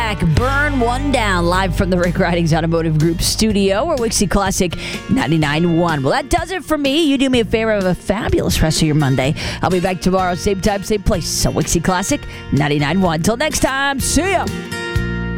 track, Burn One Down, live from the Rick Ridings Automotive Group studio, or Wixie Classic 99.1. Well, that does it for me. You do me a favor of a fabulous rest of your Monday. I'll be back tomorrow, same time, same place. So Wixie Classic 99.1. Till next time, see ya.